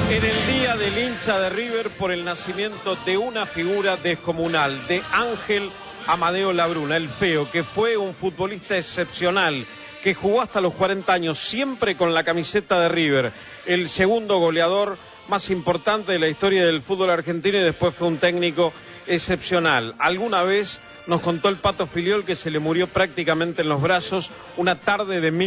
En el día del hincha de River por el nacimiento de una figura descomunal, de Ángel Amadeo Labruna, el Feo, que fue un futbolista excepcional, que jugó hasta los 40 años, siempre con la camiseta de River, el segundo goleador más importante de la historia del fútbol argentino y después fue un técnico excepcional. Alguna vez nos contó el Pato Filiol que se le murió prácticamente en los brazos una tarde de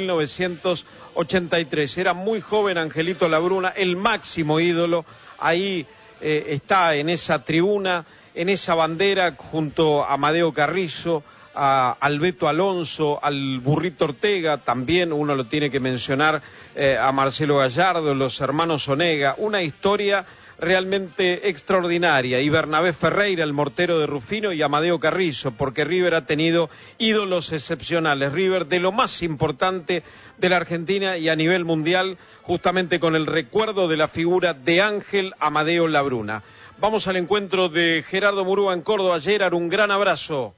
1983. Era muy joven Angelito Labruna, el máximo ídolo. Ahí está en esa tribuna, en esa bandera, junto a Amadeo Carrizo, a Alberto Alonso, al Burrito Ortega, también uno lo tiene que mencionar, a Marcelo Gallardo, los hermanos Onega. Una historia realmente extraordinaria, y Bernabé Ferreira, el mortero de Rufino, y Amadeo Carrizo, porque River ha tenido ídolos excepcionales. River, de lo más importante de la Argentina y a nivel mundial, justamente con el recuerdo de la figura de Ángel Amadeo Labruna. Vamos al encuentro de Gerardo Murúa en Córdoba. Gerard, un gran abrazo.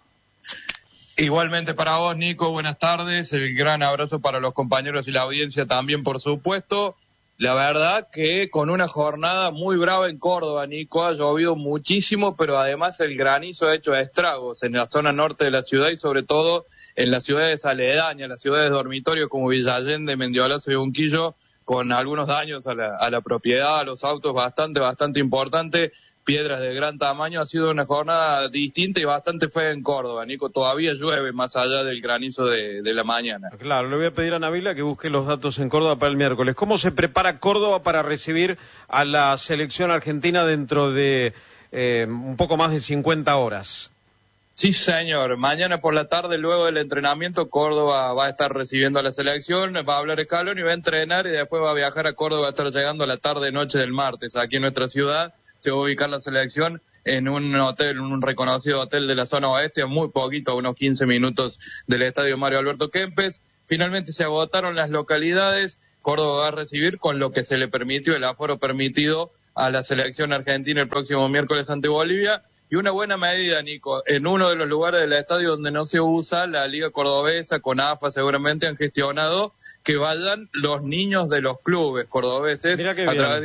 Igualmente para vos, Nico, buenas tardes. El gran abrazo para los compañeros y la audiencia también, por supuesto. La verdad que con una jornada muy brava en Córdoba, Nico, ha llovido muchísimo, pero además el granizo ha hecho estragos en la zona norte de la ciudad y sobre todo en las ciudades aledañas, las ciudades dormitorios como Villa Allende, Mendiolazo y Unquillo, con algunos daños a la propiedad, a los autos bastante importante. Piedras de gran tamaño. Ha sido una jornada distinta y bastante fea en Córdoba, Nico. Todavía llueve más allá del granizo de la mañana. Claro, le voy a pedir a Nabila que busque los datos en Córdoba para el miércoles. ¿Cómo se prepara Córdoba para recibir a la selección argentina dentro de un poco más de 50 horas? Sí, señor. Mañana por la tarde, luego del entrenamiento, Córdoba va a estar recibiendo a la selección, va a hablar Scaloni, va a entrenar y después va a viajar a Córdoba, va a estar llegando a la tarde-noche del martes aquí en nuestra ciudad. Se va a ubicar la selección en un hotel, un reconocido hotel de la zona oeste, a muy poquito, a unos 15 minutos del estadio Mario Alberto Kempes. Finalmente se agotaron las localidades. Córdoba va a recibir con lo que se le permitió, el aforo permitido a la selección argentina el próximo miércoles ante Bolivia. Y una buena medida, Nico, en uno de los lugares del estadio donde no se usa, la Liga Cordobesa, con AFA seguramente han gestionado que vayan los niños de los clubes cordobeses a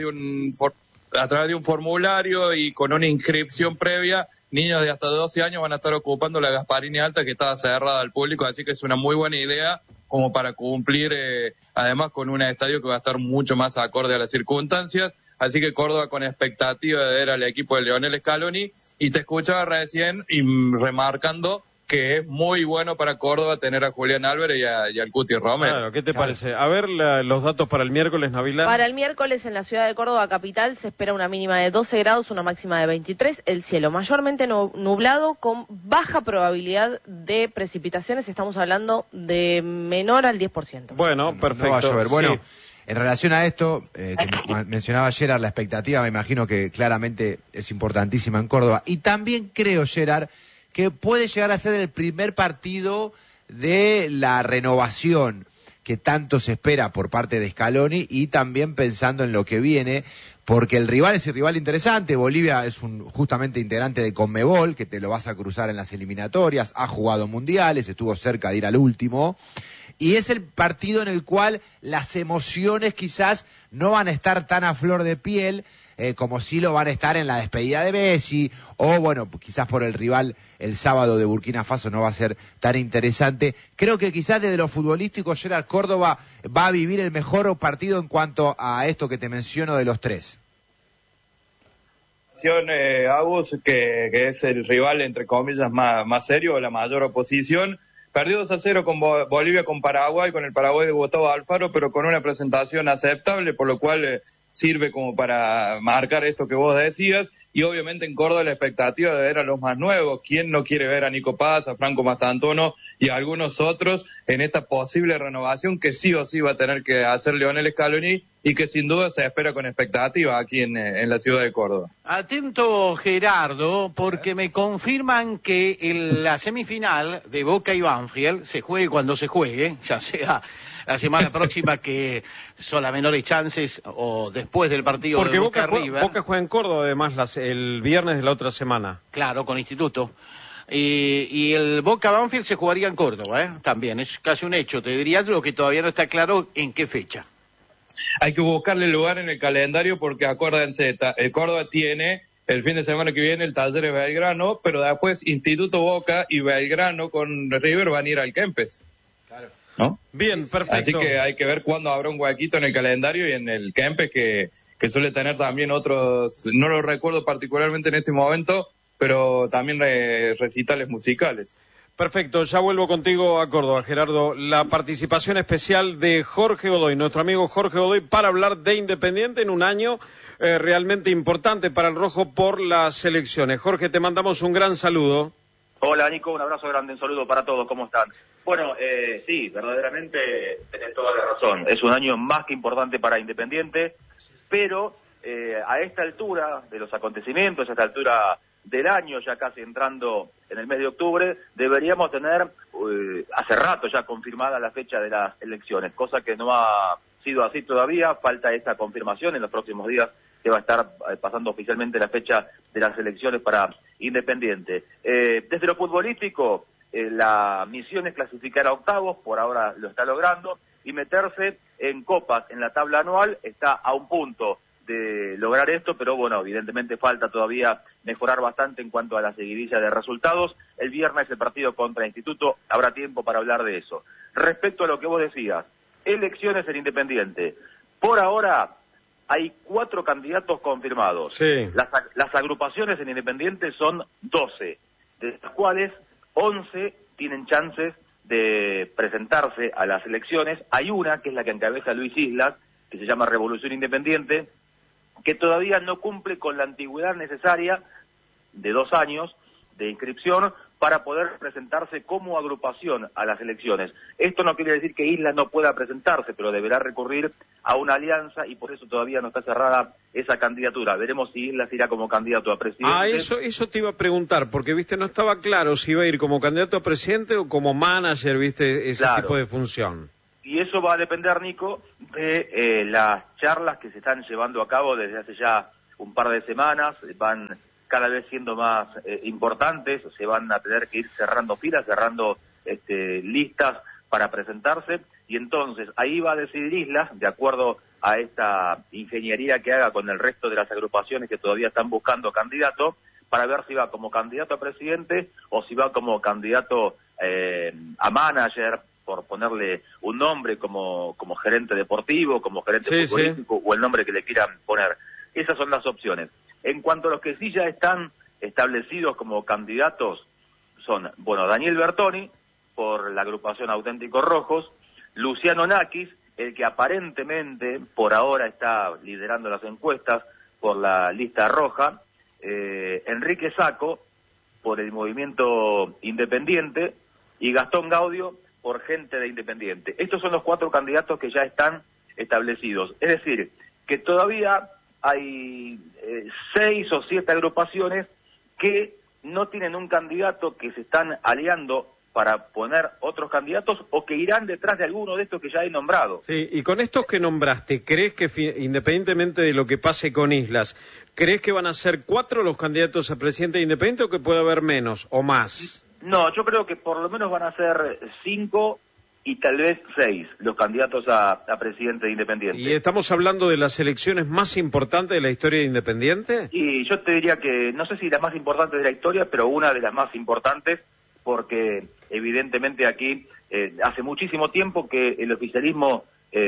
través de un formulario y con una inscripción previa. Niños de hasta 12 años van a estar ocupando la Gasparini Alta, que está cerrada al público, así que es una muy buena idea como para cumplir, además con un estadio que va a estar mucho más acorde a las circunstancias. Así que Córdoba con expectativa de ver al equipo de Lionel Scaloni, y te escuchaba recién y remarcando que es muy bueno para Córdoba tener a Julián Álvarez y al Cuti Romero. Claro, ¿qué te parece? A ver los datos para el miércoles, Nabila. Para el miércoles en la ciudad de Córdoba capital se espera una mínima de 12 grados, una máxima de 23, el cielo mayormente nublado con baja probabilidad de precipitaciones, estamos hablando de menor al 10%. Bueno, perfecto. No va a llover. Bueno, sí. En relación a esto, que mencionaba Gerard, la expectativa me imagino que claramente es importantísima en Córdoba. Y también creo, Gerard, que puede llegar a ser el primer partido de la renovación que tanto se espera por parte de Scaloni, y también pensando en lo que viene, porque el rival es el rival interesante. Bolivia es justamente integrante de Conmebol, que te lo vas a cruzar en las eliminatorias, ha jugado mundiales, estuvo cerca de ir al último, y es el partido en el cual las emociones quizás no van a estar tan a flor de piel, como si lo van a estar en la despedida de Messi, o bueno, quizás por el rival el sábado de Burkina Faso no va a ser tan interesante. Creo que quizás desde lo futbolístico, Gerard, Córdoba va a vivir el mejor partido en cuanto a esto que te menciono de los tres. Agus, que es el rival, entre comillas, más serio, la mayor oposición. Perdió 2-0 con Bolivia, con Paraguay, con el Paraguay de Gustavo Alfaro, pero con una presentación aceptable, por lo cual sirve como para marcar esto que vos decías. Y obviamente en Córdoba la expectativa de ver a los más nuevos. ¿Quién no quiere ver a Nico Paz, a Franco Mastantuono y a algunos otros en esta posible renovación que sí o sí va a tener que hacer Lionel Scaloni, y que sin duda se espera con expectativa aquí en la ciudad de Córdoba? Atento, Gerardo, porque me confirman que la semifinal de Boca y Banfield se juegue cuando se juegue, ya sea la semana próxima, que son las menores chances, o después del partido porque de Boca River. Boca juega en Córdoba además el viernes de la otra semana. Claro, con Instituto. Y el Boca Banfield se jugaría en Córdoba, también, es casi un hecho. Te diría lo que todavía no está claro en qué fecha. hay que buscarle lugar en el calendario porque acuérdense, Córdoba tiene el fin de semana que viene el Talleres Belgrano, pero después Instituto Boca y Belgrano con River van a ir al Kempes. Claro. ¿No? Bien, perfecto. Así que hay que ver cuándo habrá un huequito en el calendario y en el Kempes que suele tener también otros, no lo recuerdo particularmente en este momento, pero también recitales musicales. Perfecto, ya vuelvo contigo a Córdoba, Gerardo. La participación especial de Jorge Godoy, nuestro amigo Jorge Godoy, para hablar de Independiente en un año realmente importante para el Rojo por las elecciones. Jorge, te mandamos un gran saludo. Hola Nico, un abrazo grande, un saludo para todos, ¿cómo están? Bueno, sí, verdaderamente tenés toda la razón. Es un año más que importante para Independiente, pero a esta altura de los acontecimientos, a esta altura del año, ya casi entrando en el mes de octubre, deberíamos tener hace rato ya confirmada la fecha de las elecciones, cosa que no ha sido así todavía. Falta esta confirmación en los próximos días, que va a estar pasando oficialmente la fecha de las elecciones para Independiente. Desde lo futbolístico, la misión es clasificar a octavos, por ahora lo está logrando, y meterse en copas en la tabla anual. Está a un punto de lograr esto, pero bueno, evidentemente falta todavía mejorar bastante en cuanto a la seguidilla de resultados. El viernes el partido contra Instituto, habrá tiempo para hablar de eso. Respecto a lo que vos decías, elecciones en Independiente, por ahora hay 4 candidatos confirmados. Sí. Las agrupaciones en Independiente son 12, de las cuales 11 tienen chances de presentarse a las elecciones. Hay una, que es la que encabeza Luis Islas, que se llama Revolución Independiente, que todavía no cumple con la antigüedad necesaria de 2 años de inscripción para poder presentarse como agrupación a las elecciones. Esto no quiere decir que Islas no pueda presentarse, pero deberá recurrir a una alianza y por eso todavía no está cerrada esa candidatura. Veremos si Islas irá como candidato a presidente. Eso te iba a preguntar, porque viste no estaba claro si iba a ir como candidato a presidente o como manager, viste, ese tipo de función. Y eso va a depender, Nico, de las charlas que se están llevando a cabo desde hace ya un par de semanas. Van cada vez siendo más importantes, se van a tener que ir cerrando filas, cerrando listas para presentarse, y entonces ahí va a decidir Islas, de acuerdo a esta ingeniería que haga con el resto de las agrupaciones que todavía están buscando candidato, para ver si va como candidato a presidente o si va como candidato a manager, por ponerle un nombre, como gerente deportivo, como gerente futbolístico, o el nombre que le quieran poner. Esas son las opciones. En cuanto a los que sí ya están establecidos como candidatos, son, bueno, Daniel Bertoni, por la agrupación Auténticos Rojos, Luciano Nakis, el que aparentemente por ahora está liderando las encuestas por la lista roja, Enrique Sacco, por el movimiento Independiente, y Gastón Gaudio, por Gente de Independiente. Estos son los 4 candidatos que ya están establecidos. Es decir, que todavía hay 6 o 7 agrupaciones que no tienen un candidato, que se están aliando para poner otros candidatos o que irán detrás de alguno de estos que ya he nombrado. Sí, y con estos que nombraste, ¿crees que independientemente de lo que pase con Islas, crees que van a ser 4 los candidatos a presidente de Independiente o que puede haber menos o más? No, yo creo que por lo menos van a ser 5 y tal vez 6 los candidatos a presidente de Independiente. ¿Y estamos hablando de las elecciones más importantes de la historia de Independiente? Y yo te diría que, no sé si las más importantes de la historia, pero una de las más importantes, porque evidentemente aquí hace muchísimo tiempo que el oficialismo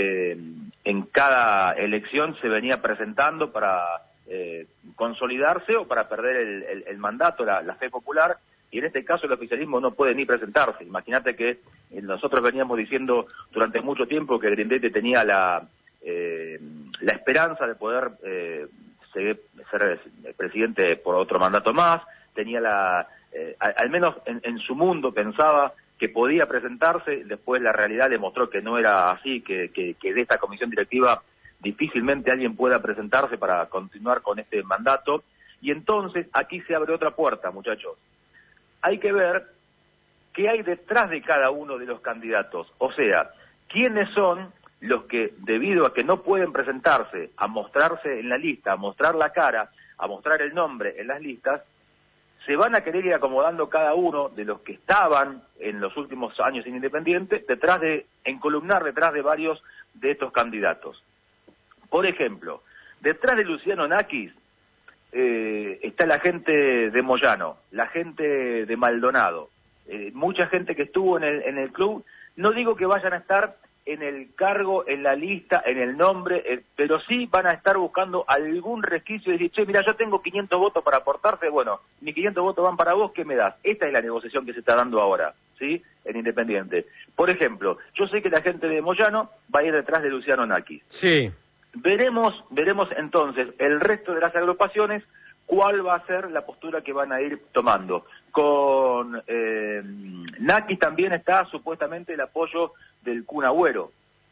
en cada elección se venía presentando para consolidarse o para perder el mandato, la fe popular. Y en este caso el oficialismo no puede ni presentarse. Imagínate que nosotros veníamos diciendo durante mucho tiempo que Grindetti tenía la esperanza de poder ser presidente por otro mandato más, tenía al menos en su mundo pensaba que podía presentarse. Después la realidad demostró que no era así, que de esta comisión directiva difícilmente alguien pueda presentarse para continuar con este mandato. Y entonces aquí se abre otra puerta, muchachos. Hay que ver qué hay detrás de cada uno de los candidatos. O sea, quiénes son los que, debido a que no pueden presentarse, a mostrarse en la lista, a mostrar la cara, a mostrar el nombre en las listas, se van a querer ir acomodando cada uno de los que estaban en los últimos años en Independiente, encolumnar detrás de varios de estos candidatos. Por ejemplo, detrás de Luciano Nakis está la gente de Moyano, la gente de Maldonado, mucha gente que estuvo en el club. No digo que vayan a estar en el cargo, en la lista, en el nombre, pero sí van a estar buscando algún resquicio y decir, che, mira, yo tengo 500 votos para aportarte, bueno, mis 500 votos van para vos, ¿qué me das? Esta es la negociación que se está dando ahora, ¿sí? En Independiente. Por ejemplo, yo sé que la gente de Moyano va a ir detrás de Luciano Nakis. Sí. Veremos entonces el resto de las agrupaciones cuál va a ser la postura que van a ir tomando. Con Nakis también está supuestamente el apoyo del Kun Agüero,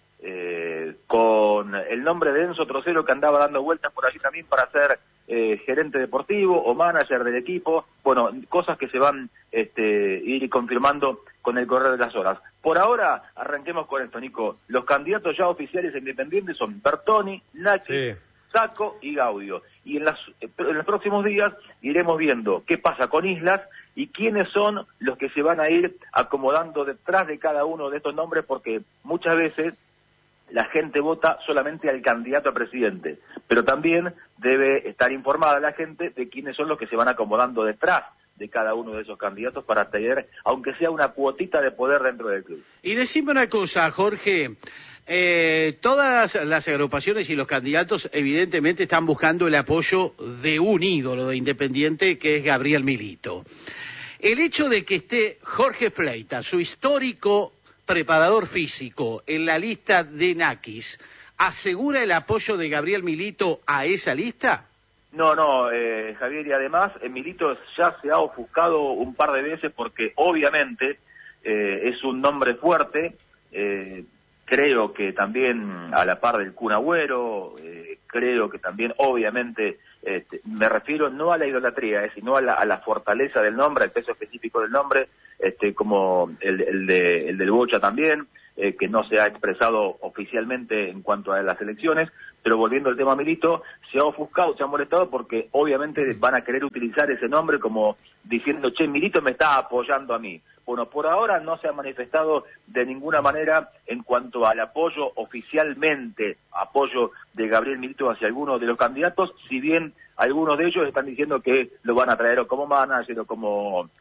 con el nombre de Enzo Trocero que andaba dando vueltas por allí también para ser gerente deportivo o manager del equipo. Bueno, cosas que se van ir confirmando con el correr de las horas. Por ahora, arranquemos con esto, Nico. Los candidatos ya oficiales e independientes son Bertoni, Nakis, Sacco y Gaudio. Y en los próximos días iremos viendo qué pasa con Islas y quiénes son los que se van a ir acomodando detrás de cada uno de estos nombres, porque muchas veces la gente vota solamente al candidato a presidente, pero también debe estar informada la gente de quiénes son los que se van acomodando detrás de cada uno de esos candidatos para tener, aunque sea una cuotita de poder dentro del club. Y decime una cosa, Jorge, todas las agrupaciones y los candidatos evidentemente están buscando el apoyo de un ídolo de Independiente, que es Gabriel Milito. El hecho de que esté Jorge Fleita, su histórico preparador físico, en la lista de Nakis, ¿asegura el apoyo de Gabriel Milito a esa lista? No, Javier, y además Milito ya se ha ofuscado un par de veces porque obviamente es un nombre fuerte, creo que también a la par del Kun Agüero, creo que también obviamente, me refiero no a la idolatría, sino a la fortaleza del nombre, al peso específico del nombre, como el del Bocha también, que no se ha expresado oficialmente en cuanto a las elecciones, pero volviendo al tema Milito, se ha ofuscado, se ha molestado porque obviamente van a querer utilizar ese nombre como diciendo, che, Milito me está apoyando a mí. Bueno, por ahora no se ha manifestado de ninguna manera en cuanto al apoyo oficialmente, apoyo de Gabriel Milito hacia alguno de los candidatos, si bien algunos de ellos están diciendo que lo van a traer o como manager o como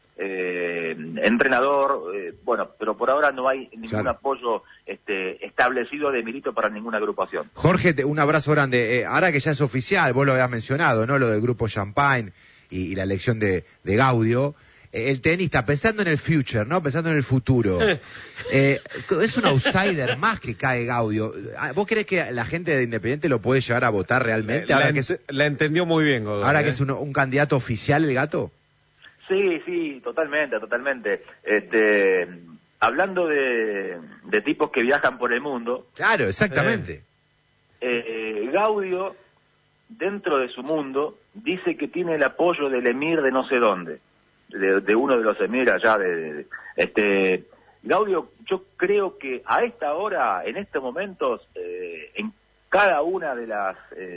entrenador, bueno, pero por ahora no hay ningún apoyo establecido de Milito para ninguna agrupación. Jorge, un abrazo grande. Ahora que ya es oficial, vos lo habías mencionado, ¿no? Lo del grupo Champagne y la elección de Gaudio. El tenista, pensando en el future, ¿no? Pensando en el futuro. Es un outsider más que cae Gaudio. ¿Vos crees que la gente de Independiente lo puede llegar a votar realmente? La entendió muy bien, Godoy. Ahora que es un candidato oficial el Gato. Sí, totalmente. Hablando de tipos que viajan por el mundo. Claro, exactamente. Gaudio, dentro de su mundo, dice que tiene el apoyo del emir de no sé dónde, de uno de los emir allá Gaudio, yo creo que a esta hora, en estos momentos, en cada una de las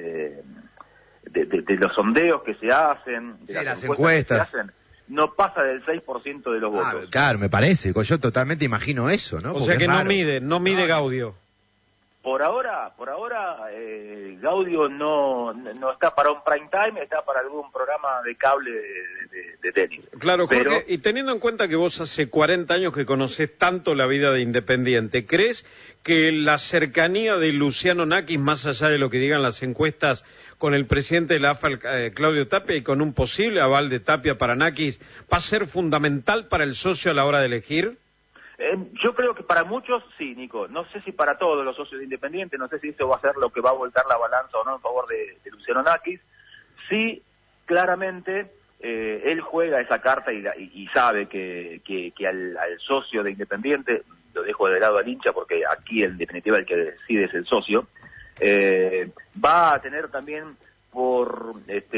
de los sondeos que se hacen, de las encuestas que se hacen, no pasa del 6% de los votos. Claro, me parece, yo totalmente imagino eso, ¿no? O sea que no mide Gaudio. Por ahora, Gaudio no está para un prime time, está para algún programa de cable de tenis. Claro, Jorge, y teniendo en cuenta que vos hace 40 años que conocés tanto la vida de Independiente, ¿crees que la cercanía de Luciano Nakis, más allá de lo que digan las encuestas, con el presidente de la AFA, Claudio Tapia, y con un posible aval de Tapia para Nakis, va a ser fundamental para el socio a la hora de elegir? Yo creo que para muchos sí, Nico. No sé si para todos los socios de Independiente, no sé si eso va a ser lo que va a volcar la balanza o no en favor de Luciano Nakis. Sí, claramente, él juega esa carta y sabe que al socio de Independiente, lo dejo de lado al hincha porque aquí en definitiva el que decide es el socio, va a tener también por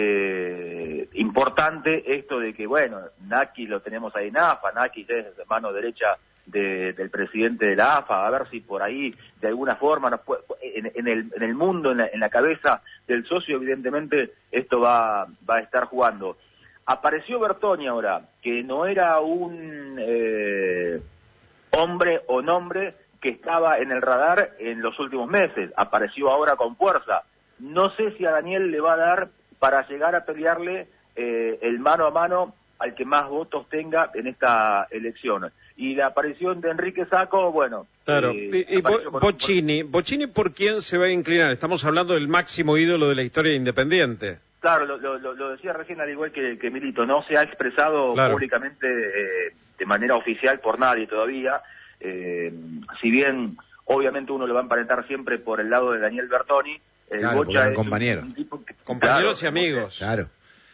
importante esto de que, bueno, Nakis lo tenemos ahí en AFA, Nakis es mano derecha del presidente de la AFA, a ver si por ahí de alguna forma en el mundo, en la cabeza del socio, evidentemente esto va a estar jugando. Apareció Bertoni ahora, que no era un hombre o nombre que estaba en el radar en los últimos meses, apareció ahora con fuerza, no sé si a Daniel le va a dar para llegar a pelearle el mano a mano al que más votos tenga en esta elección. Y la aparición de Enrique Sacco, bueno... Claro, y Bocchini, ¿por quién se va a inclinar? Estamos hablando del máximo ídolo de la historia de Independiente. Claro, lo decía recién, al igual que Milito, no se ha expresado públicamente de manera oficial por nadie todavía. Si bien, obviamente, uno lo va a emparentar siempre por el lado de Daniel Bertoni, Bocha es compañero. Compañeros y amigos. Claro.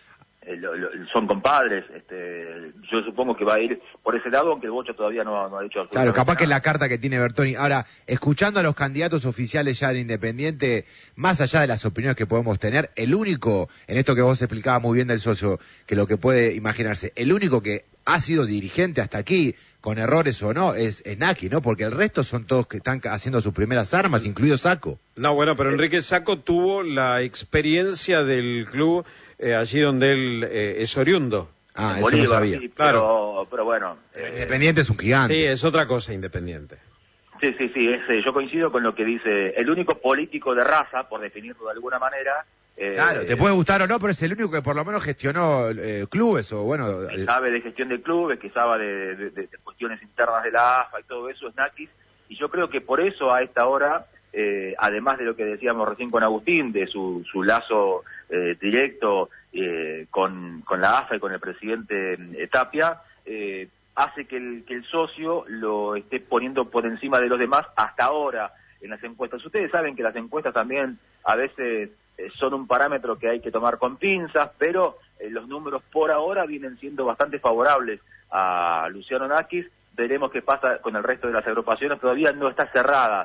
Son compadres, yo supongo que va a ir por ese lado, aunque el Bocha todavía no ha dicho absolutamente Claro, capaz nada. que es la carta que tiene Bertoni. Ahora, escuchando a los candidatos oficiales ya en Independiente, más allá de las opiniones que podemos tener, el único, en esto que vos explicabas muy bien del socio, que lo que puede imaginarse, el único que ha sido dirigente hasta aquí, con errores o no, es Naki, ¿no? Porque el resto son todos que están haciendo sus primeras armas, incluido Sacco. No, bueno, pero Enrique Sacco tuvo la experiencia del club allí donde él es oriundo. Ah, eso Bolívar, no sabía. sí, Claro. pero bueno. Independiente es un gigante. Sí, es otra cosa Independiente. Sí, yo coincido con lo que dice el único político de raza, por definirlo de alguna manera. Claro, te puede gustar o no, pero es el único que por lo menos gestionó clubes o bueno... Que sabe de gestión de clubes, que sabe de cuestiones internas de la AFA y todo eso, es Nakis. Y yo creo que por eso a esta hora, además de lo que decíamos recién con Agustín, de su lazo directo con la AFA y con el presidente Tapia, hace que el socio lo esté poniendo por encima de los demás hasta ahora en las encuestas. Ustedes saben que las encuestas también a veces son un parámetro que hay que tomar con pinzas, pero los números por ahora vienen siendo bastante favorables a Luciano Nakis. Veremos qué pasa con el resto de las agrupaciones. Todavía no está cerrada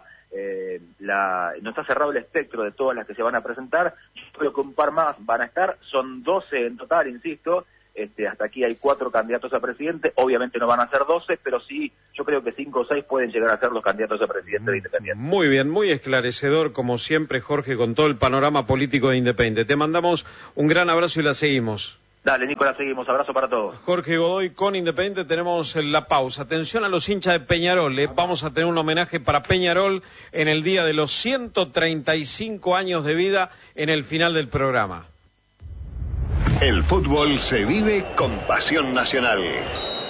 no está cerrado el espectro de todas las que se van a presentar. Yo creo que un par más van a estar, son 12 en total, insisto. Hasta aquí hay 4 candidatos a presidente, obviamente no van a ser 12, pero sí, yo creo que 5 o 6 pueden llegar a ser los candidatos a presidente de Independiente. Muy bien, muy esclarecedor, como siempre, Jorge, con todo el panorama político de Independiente. Te mandamos un gran abrazo y la seguimos. Dale, Nicolás, seguimos. Abrazo para todos. Jorge Godoy con Independiente, tenemos la pausa. Atención a los hinchas de Peñarol, vamos a tener un homenaje para Peñarol en el día de los 135 años de vida en el final del programa. El fútbol se vive con pasión nacional.